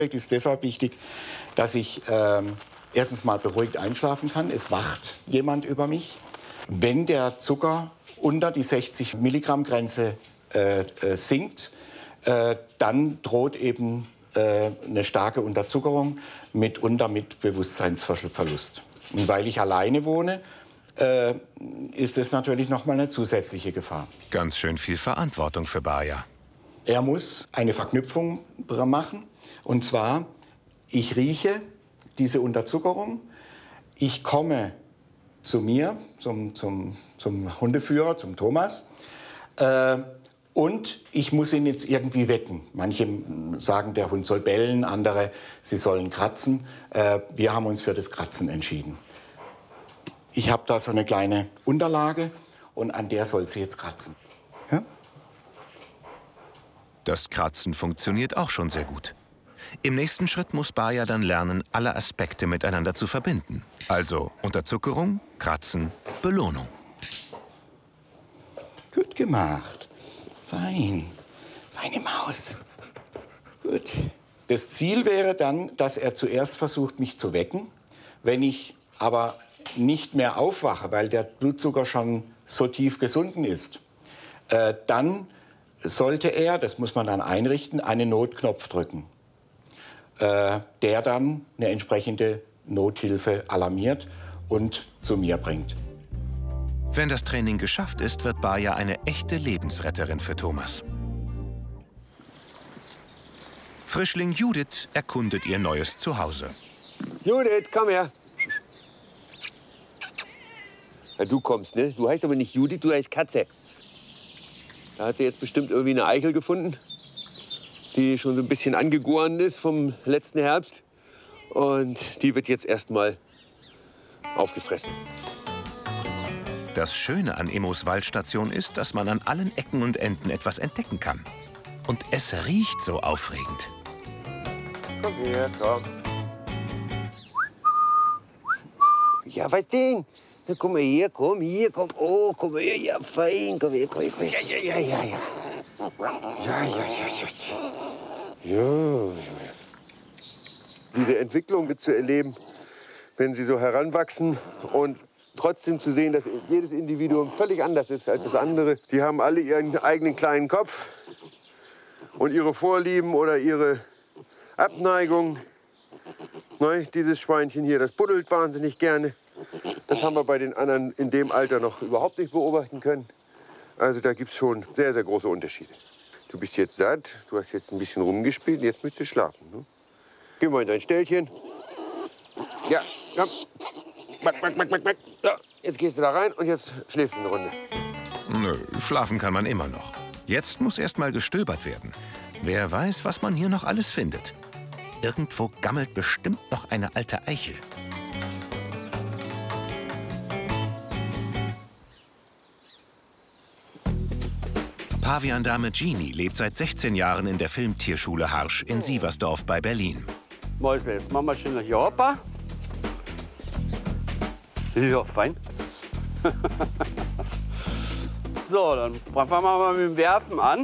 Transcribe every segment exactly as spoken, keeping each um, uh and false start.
ist deshalb wichtig, dass ich ähm, erstens mal beruhigt einschlafen kann. Es wacht jemand über mich. Wenn der Zucker unter die sechzig Milligramm Grenze äh, äh, sinkt, äh, dann droht eben äh, eine starke Unterzuckerung, mitunter mit Bewusstseinsverlust. Und weil ich alleine wohne, äh, ist es natürlich noch mal eine zusätzliche Gefahr. Ganz schön viel Verantwortung für Baja. Er muss eine Verknüpfung machen. Und zwar, ich rieche diese Unterzuckerung, ich komme zu mir, zum, zum, zum Hundeführer, zum Thomas, äh, und ich muss ihn jetzt irgendwie wecken. Manche sagen, der Hund soll bellen, andere, sie sollen kratzen. Äh, wir haben uns für das Kratzen entschieden. Ich habe da so eine kleine Unterlage und an der soll sie jetzt kratzen. Ja? Das Kratzen funktioniert auch schon sehr gut. Im nächsten Schritt muss Baja dann lernen, alle Aspekte miteinander zu verbinden. Also Unterzuckerung, Kratzen, Belohnung. Gut gemacht. Fein. Feine Maus. Gut. Das Ziel wäre dann, dass er zuerst versucht, mich zu wecken. Wenn ich aber nicht mehr aufwache, weil der Blutzucker schon so tief gesunken ist, äh, dann sollte er, das muss man dann einrichten, einen Notknopf drücken, äh, der dann eine entsprechende Nothilfe alarmiert und zu mir bringt. Wenn das Training geschafft ist, wird Baja eine echte Lebensretterin für Thomas. Frischling Judith erkundet ihr neues Zuhause. Judith, komm her. Ja, du kommst, ne? Du heißt aber nicht Judith, du heißt Katze. Da hat sie jetzt bestimmt irgendwie eine Eichel gefunden, die schon so ein bisschen angegoren ist vom letzten Herbst. Und die wird jetzt erstmal aufgefressen. Das Schöne an Immos Waldstation ist, dass man an allen Ecken und Enden etwas entdecken kann. Und es riecht so aufregend. Komm her, komm. Ja, was denn? Na, komm mal her, komm hier, komm. Oh, komm her, ja, fein. Komm her, komm her, komm her. Ja, ja, ja, ja, ja. Ja, ja, ja, ja. Ja, ja. Diese Entwicklung mit zu erleben, wenn sie so heranwachsen und trotzdem zu sehen, dass jedes Individuum völlig anders ist als das andere. Die haben alle ihren eigenen kleinen Kopf und ihre Vorlieben oder ihre Abneigung. Ne, dieses Schweinchen hier, das buddelt wahnsinnig gerne. Das haben wir bei den anderen in dem Alter noch überhaupt nicht beobachten können. Also da gibt es schon sehr, sehr große Unterschiede. Du bist jetzt satt, du hast jetzt ein bisschen rumgespielt und jetzt müsst du schlafen. Ne? Geh mal in dein Ställchen. Ja, komm. Mack, mack, mack, mack, mack. Ja, jetzt gehst du da rein und jetzt schläfst du eine Runde. Nö, schlafen kann man immer noch. Jetzt muss erst mal gestöbert werden. Wer weiß, was man hier noch alles findet. Irgendwo gammelt bestimmt noch eine alte Eichel. Paviandame Genie lebt seit sechzehn Jahren in der Filmtierschule Harsch in Sieversdorf bei Berlin. Mäusle, jetzt machen wir schön nach hier, hoppa. Ja, fein. So, dann fangen wir mal mit dem Werfen an.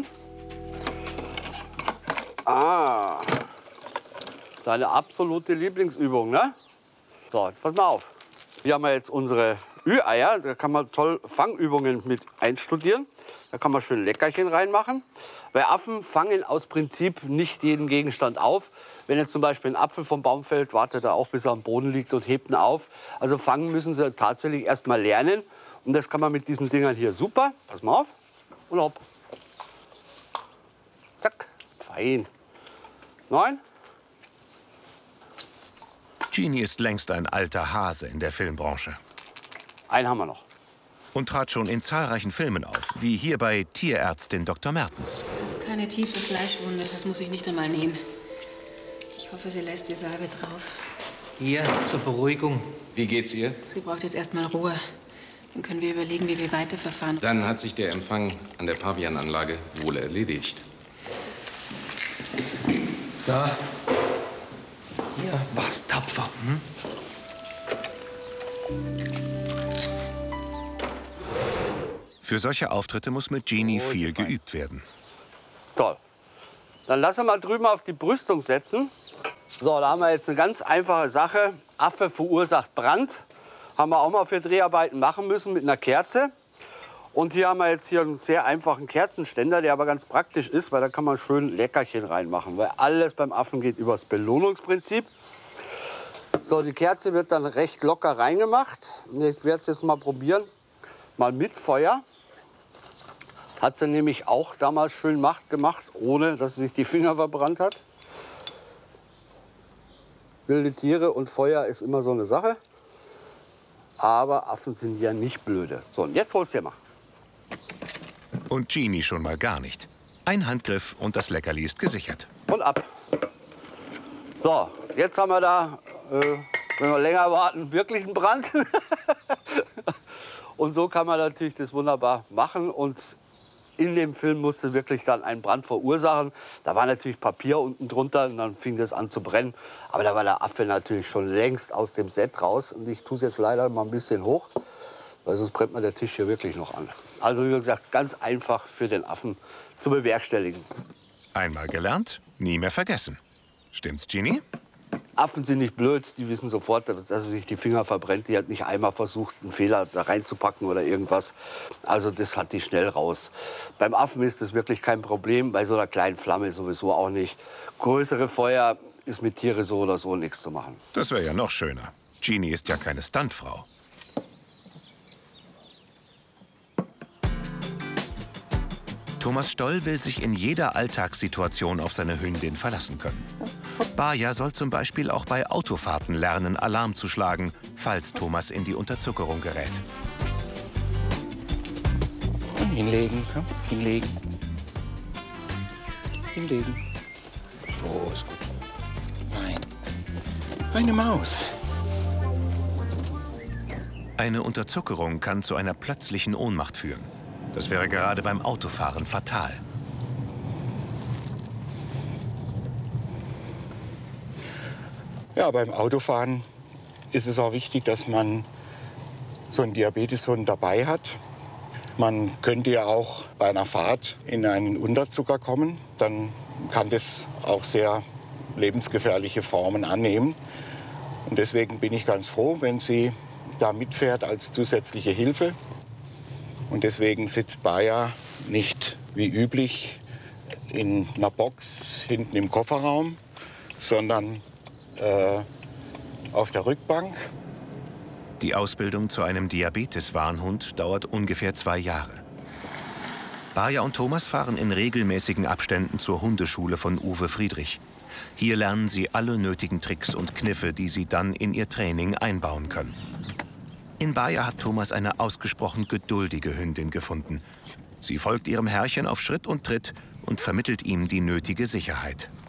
Ah, deine absolute Lieblingsübung, ne? So, jetzt pass mal auf. Hier haben wir jetzt unsere Ü-Eier. Da kann man toll Fangübungen mit einstudieren. Da kann man schön Leckerchen reinmachen. Weil Affen fangen aus Prinzip nicht jeden Gegenstand auf. Wenn jetzt zum Beispiel ein Apfel vom Baum fällt, wartet er auch, bis er am Boden liegt und hebt ihn auf. Also fangen müssen sie tatsächlich erst mal lernen. Und das kann man mit diesen Dingern hier super. Pass mal auf. Und hopp. Zack. Fein. Neun. Genie ist längst ein alter Hase in der Filmbranche. Einen haben wir noch. Und trat schon in zahlreichen Filmen auf, wie hier bei Tierärztin Doktor Mertens. Das ist keine tiefe Fleischwunde, das muss ich nicht einmal nähen. Ich hoffe, sie lässt die Salbe drauf. Hier, zur Beruhigung. Wie geht's ihr? Sie braucht jetzt erst mal Ruhe. Dann können wir überlegen, wie wir weiterverfahren. Dann hat sich der Empfang an der Paviananlage wohl erledigt. So. Hier, war's tapfer. Hm? Für solche Auftritte muss mit Genie viel geübt werden. Toll. Dann lass wir mal drüben auf die Brüstung setzen. So, da haben wir jetzt eine ganz einfache Sache. Affe verursacht Brand. Haben wir auch mal für Dreharbeiten machen müssen mit einer Kerze. Und hier haben wir jetzt hier einen sehr einfachen Kerzenständer, der aber ganz praktisch ist, weil da kann man schön Leckerchen reinmachen. Weil alles beim Affen geht über das Belohnungsprinzip. So, die Kerze wird dann recht locker reingemacht. Ich werde es jetzt mal probieren. Mal mit Feuer. Hat sie nämlich auch damals schön gemacht, ohne dass sie sich die Finger verbrannt hat. Wilde Tiere und Feuer ist immer so eine Sache. Aber Affen sind ja nicht blöde. So, und jetzt holst du dir mal. Und Genie schon mal gar nicht. Ein Handgriff und das Leckerli ist gesichert. Und ab. So, jetzt haben wir da, äh, wenn wir länger warten, wirklich einen Brand. Und so kann man natürlich das wunderbar machen. Und in dem Film musste wirklich dann einen Brand verursachen. Da war natürlich Papier unten drunter und dann fing das an zu brennen. Aber da war der Affe natürlich schon längst aus dem Set raus. Und ich tue es jetzt leider mal ein bisschen hoch, weil sonst brennt mir der Tisch hier wirklich noch an. Also wie gesagt, ganz einfach für den Affen zu bewerkstelligen. Einmal gelernt, nie mehr vergessen. Stimmt's, Genie? Affen sind nicht blöd, die wissen sofort, dass er sich die Finger verbrennt. Die hat nicht einmal versucht, einen Fehler da reinzupacken oder irgendwas. Also das hat die schnell raus. Beim Affen ist das wirklich kein Problem, bei so einer kleinen Flamme sowieso auch nicht. Größere Feuer ist mit Tiere so oder so nichts zu machen. Das wäre ja noch schöner. Genie ist ja keine Stuntfrau. Thomas Stoll will sich in jeder Alltagssituation auf seine Hündin verlassen können. Baja soll zum Beispiel auch bei Autofahrten lernen, Alarm zu schlagen, falls Thomas in die Unterzuckerung gerät. Und hinlegen, komm, hinlegen. Hinlegen. So, ist gut. Nein. Eine Maus. Eine Unterzuckerung kann zu einer plötzlichen Ohnmacht führen. Das wäre gerade beim Autofahren fatal. Ja, beim Autofahren ist es auch wichtig, dass man so einen Diabeteshund dabei hat. Man könnte ja auch bei einer Fahrt in einen Unterzucker kommen. Dann kann das auch sehr lebensgefährliche Formen annehmen. Und deswegen bin ich ganz froh, wenn sie da mitfährt als zusätzliche Hilfe. Und deswegen sitzt Baja nicht wie üblich in einer Box hinten im Kofferraum, sondern äh, auf der Rückbank. Die Ausbildung zu einem Diabetes-Warnhund dauert ungefähr zwei Jahre. Baja und Thomas fahren in regelmäßigen Abständen zur Hundeschule von Uwe Friedrich. Hier lernen sie alle nötigen Tricks und Kniffe, die sie dann in ihr Training einbauen können. In Baja hat Thomas eine ausgesprochen geduldige Hündin gefunden. Sie folgt ihrem Herrchen auf Schritt und Tritt und vermittelt ihm die nötige Sicherheit.